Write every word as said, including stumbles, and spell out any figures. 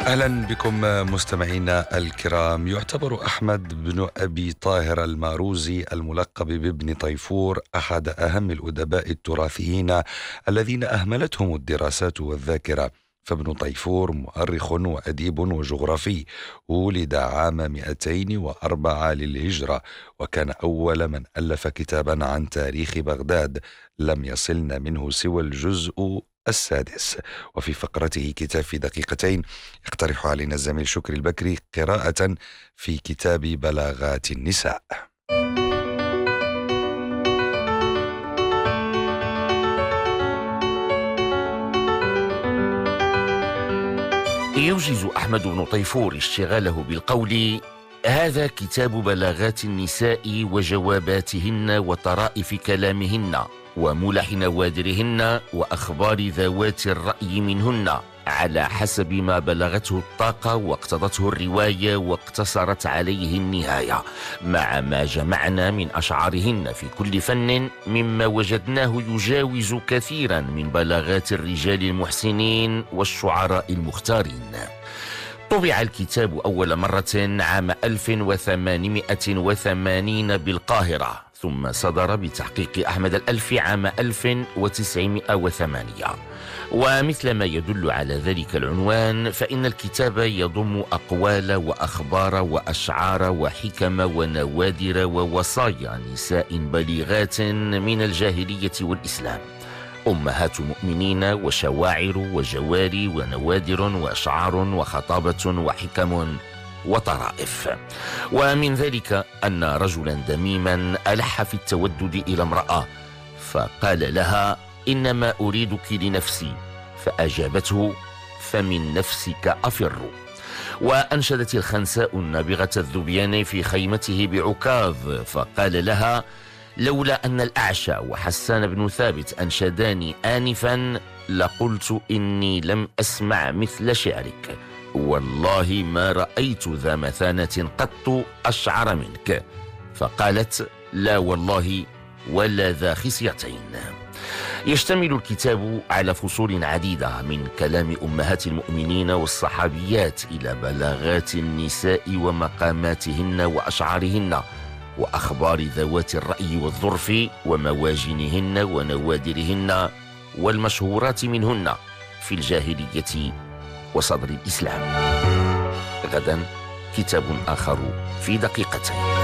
أهلا بكم مستمعينا الكرام. يعتبر أحمد بن أبي طاهر الماروزي الملقب بابن طيفور أحد أهم الأدباء التراثيين الذين أهملتهم الدراسات والذاكرة. فابن طيفور مؤرخ وأديب وجغرافي، ولد عام مئتين وأربعة للهجرة، وكان أول من ألف كتابا عن تاريخ بغداد لم يصلنا منه سوى الجزء السادس. وفي فقرته كتاب في دقيقتين يقترح علينا الزميل شكري البكري قراءة في كتاب بلاغات النساء. يوجز أحمد بن طيفور اشتغاله بالقول: هذا كتاب بلاغات النساء وجواباتهن وطرائف كلامهن وملح نوادرهن وأخبار ذوات الرأي منهن، على حسب ما بلغته الطاقة واقتضته الرواية واقتصرت عليه النهاية، مع ما جمعنا من أشعارهن في كل فن مما وجدناه يجاوز كثيرا من بلاغات الرجال المحسنين والشعراء المختارين. طبع الكتاب أول مرة عام ألف وثمانمائة وثمانين بالقاهرة، ثم صدر بتحقيق أحمد الألفي عام ألف وتسعمائة وثمانية. ومثل ما يدل على ذلك العنوان، فإن الكتاب يضم أقوال وأخبار وأشعار وحكم ونوادر ووصايا نساء بليغات من الجاهلية والإسلام، أمهات مؤمنين وشواعر وجواري ونوادر وأشعار وخطابة وحكم وطرائف. ومن ذلك أن رجلا دميما ألح في التودد إلى امرأة، فقال لها: إنما أريدك لنفسي، فأجابته: فمن نفسك أفر. وأنشدت الخنساء النابغة الذبيان في خيمته بعكاظ، فقال لها: لولا أن الأعشى وحسان بن ثابت أنشداني آنفا لقلت إني لم أسمع مثل شعرك، والله ما رأيت ذا مثانة قط أشعر منك. فقالت: لا والله ولا ذا خصيتين. يشتمل الكتاب على فصول عديدة من كلام أمهات المؤمنين والصحابيات إلى بلاغات النساء ومقاماتهن وأشعارهن وأخبار ذوات الرأي والظرف ومواجنهن ونوادرهن والمشهورات منهن في الجاهلية وصدر الإسلام. غدا كتاب آخر في دقيقتين.